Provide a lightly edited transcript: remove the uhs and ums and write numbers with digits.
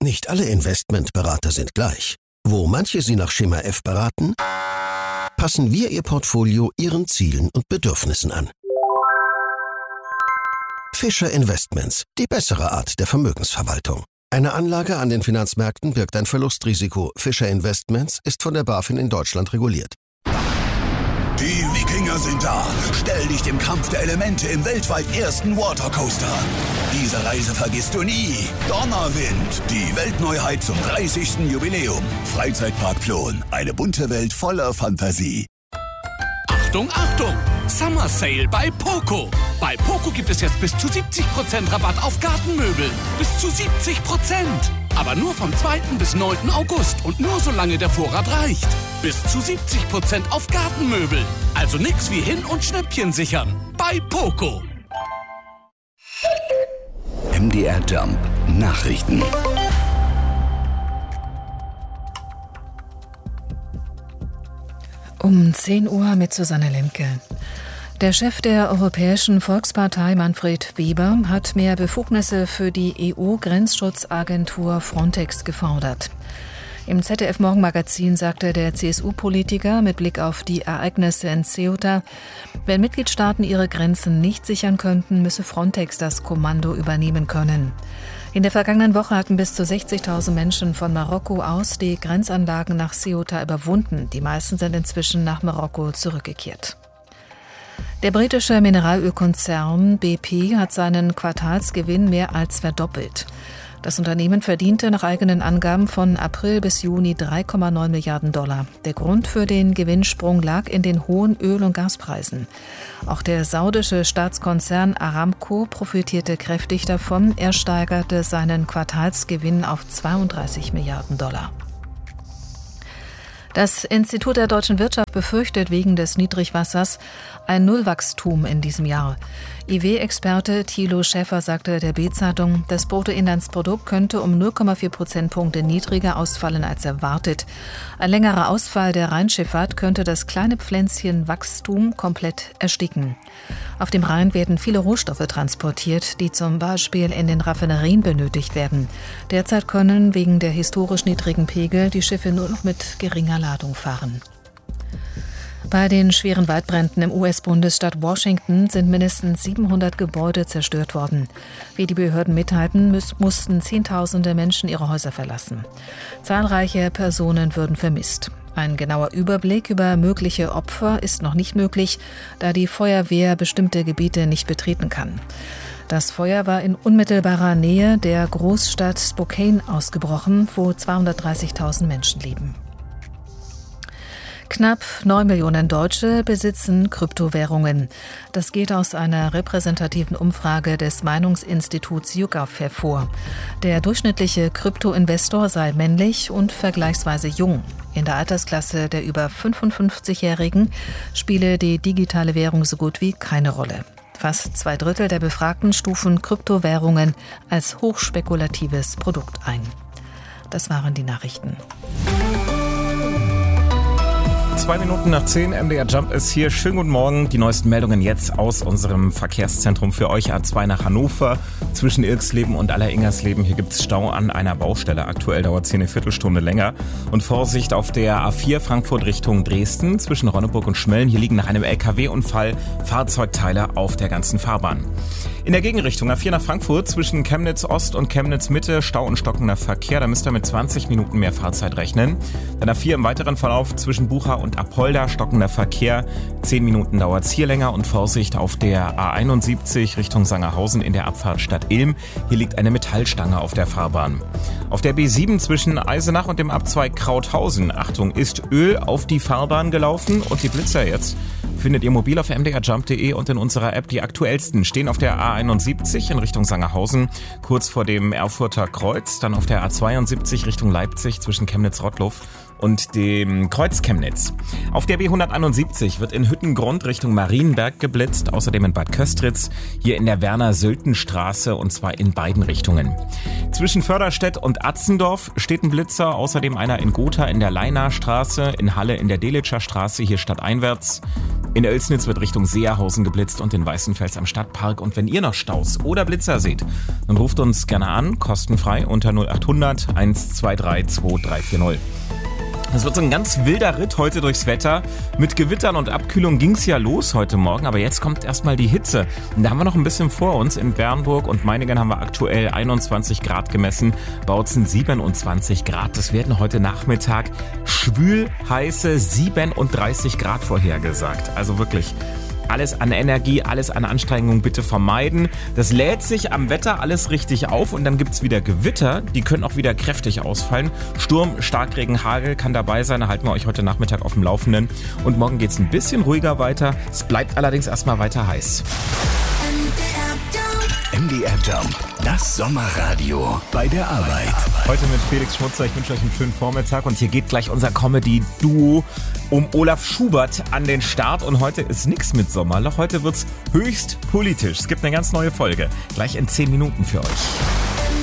Nicht alle Investmentberater sind gleich. Wo manche Sie nach Schema F beraten, passen wir Ihr Portfolio Ihren Zielen und Bedürfnissen an. Fischer Investments, die bessere Art der Vermögensverwaltung. Eine Anlage an den Finanzmärkten birgt ein Verlustrisiko. Fischer Investments ist von der BaFin in Deutschland reguliert. Die Wikinger sind da. Stell dich dem Kampf der Elemente im weltweit ersten Watercoaster an. Diese Reise vergisst du nie. Donnerwind, die Weltneuheit zum 30. Jubiläum. Freizeitpark Plon, eine bunte Welt voller Fantasie. Achtung, Achtung! Summer Sale bei Poco. Bei Poco gibt es jetzt bis zu 70% Rabatt auf Gartenmöbel. Bis zu 70%! Aber nur vom 2. bis 9. August und nur solange der Vorrat reicht. Bis zu 70% auf Gartenmöbel. Also nix wie hin- und Schnäppchen sichern. Bei Poco. MDR Jump Nachrichten. Um 10 Uhr mit Susanne Lemke. Der Chef der Europäischen Volkspartei, Manfred Weber, hat mehr Befugnisse für die EU-Grenzschutzagentur Frontex gefordert. Im ZDF-Morgenmagazin sagte der CSU-Politiker mit Blick auf die Ereignisse in Ceuta, wenn Mitgliedstaaten ihre Grenzen nicht sichern könnten, müsse Frontex das Kommando übernehmen können. In der vergangenen Woche hatten bis zu 60.000 Menschen von Marokko aus die Grenzanlagen nach Ceuta überwunden. Die meisten sind inzwischen nach Marokko zurückgekehrt. Der britische Mineralölkonzern BP hat seinen Quartalsgewinn mehr als verdoppelt. Das Unternehmen verdiente nach eigenen Angaben von April bis Juni 3,9 Milliarden $. Der Grund für den Gewinnsprung lag in den hohen Öl- und Gaspreisen. Auch der saudische Staatskonzern Aramco profitierte kräftig davon. Er steigerte seinen Quartalsgewinn auf 32 Milliarden $. Das Institut der deutschen Wirtschaft befürchtet wegen des Niedrigwassers ein Nullwachstum in diesem Jahr. IW-Experte Thilo Schäfer sagte der B-Zeitung, das Bruttoinlandsprodukt könnte um 0,4 Prozentpunkte niedriger ausfallen als erwartet. Ein längerer Ausfall der Rheinschifffahrt könnte das kleine Pflänzchen Wachstum komplett ersticken. Auf dem Rhein werden viele Rohstoffe transportiert, die zum Beispiel in den Raffinerien benötigt werden. Derzeit können wegen der historisch niedrigen Pegel die Schiffe nur noch mit geringer Ladung fahren. Bei den schweren Waldbränden im US-Bundesstaat Washington sind mindestens 700 Gebäude zerstört worden. Wie die Behörden mitteilten, mussten Zehntausende Menschen ihre Häuser verlassen. Zahlreiche Personen würden vermisst. Ein genauer Überblick über mögliche Opfer ist noch nicht möglich, da die Feuerwehr bestimmte Gebiete nicht betreten kann. Das Feuer war in unmittelbarer Nähe der Großstadt Spokane ausgebrochen, wo 230.000 Menschen leben. Knapp 9 Millionen Deutsche besitzen Kryptowährungen. Das geht aus einer repräsentativen Umfrage des Meinungsinstituts YouGov hervor. Der durchschnittliche Kryptoinvestor sei männlich und vergleichsweise jung. In der Altersklasse der über 55-Jährigen spiele die digitale Währung so gut wie keine Rolle. Fast 2/3 der Befragten stufen Kryptowährungen als hochspekulatives Produkt ein. Das waren die Nachrichten. 2 Minuten nach 10, MDR Jump ist hier. Schönen guten Morgen. Die neuesten Meldungen jetzt aus unserem Verkehrszentrum für euch. A2 nach Hannover, zwischen Irksleben und Alleringersleben. Hier gibt es Stau an einer Baustelle. Aktuell dauert es hier eine Viertelstunde länger. Und Vorsicht auf der A4 Frankfurt Richtung Dresden, zwischen Ronneburg und Schmellen. Hier liegen nach einem LKW-Unfall Fahrzeugteile auf der ganzen Fahrbahn. In der Gegenrichtung A4 nach Frankfurt, zwischen Chemnitz Ost und Chemnitz Mitte, Stau und stockender Verkehr. Da müsst ihr mit 20 Minuten mehr Fahrzeit rechnen. Dann A4 im weiteren Verlauf zwischen Bucha und Apolda, stockender Verkehr. 10 Minuten dauert es hier länger und Vorsicht auf der A71 Richtung Sangerhausen in der Abfahrt Stadt Ilm. Hier liegt eine Metallstange auf der Fahrbahn. Auf der B7 zwischen Eisenach und dem Abzweig Krauthausen, Achtung, ist Öl auf die Fahrbahn gelaufen und die Blitzer jetzt findet ihr mobil auf mdrjump.de und in unserer App. Die aktuellsten stehen auf der A71 in Richtung Sangerhausen, kurz vor dem Erfurter Kreuz, dann auf der A72 Richtung Leipzig zwischen Chemnitz-Rottluff und dem Kreuz Chemnitz. Auf der B171 wird in Hüttengrund Richtung Marienberg geblitzt, außerdem in Bad Köstritz, hier in der Werner-Sölten-Straße und zwar in beiden Richtungen. Zwischen Förderstedt und Atzendorf steht ein Blitzer, außerdem einer in Gotha in der Leinastraße, in Halle in der Delitscher Straße, hier stadteinwärts. In Oelsnitz wird Richtung Seerhausen geblitzt und in Weißenfels am Stadtpark. Und wenn ihr noch Staus oder Blitzer seht, dann ruft uns gerne an, kostenfrei unter 0800 123 2340. Es wird so ein ganz wilder Ritt heute durchs Wetter. Mit Gewittern und Abkühlung ging's ja los heute Morgen, aber jetzt kommt erstmal die Hitze. Und da haben wir noch ein bisschen vor uns. In Bernburg und Meiningen haben wir aktuell 21 Grad gemessen, Bautzen 27 Grad. Das werden heute Nachmittag schwül heiße 37 Grad vorhergesagt. Also wirklich alles an Energie, alles an Anstrengung bitte vermeiden. Das lädt sich am Wetter alles richtig auf und dann gibt's wieder Gewitter. Die können auch wieder kräftig ausfallen. Sturm, Starkregen, Hagel kann dabei sein. Da halten wir euch heute Nachmittag auf dem Laufenden. Und morgen geht's ein bisschen ruhiger weiter. Es bleibt allerdings erstmal weiter heiß. MDR Jump, das Sommerradio bei der Arbeit. Heute mit Felix Schmutzer. Ich wünsche euch einen schönen Vormittag und hier geht gleich unser Comedy-Duo um Olaf Schubert an den Start. Und heute ist nichts mit Sommerloch. Heute wird's höchst politisch. Es gibt eine ganz neue Folge. Gleich in 10 Minuten für euch.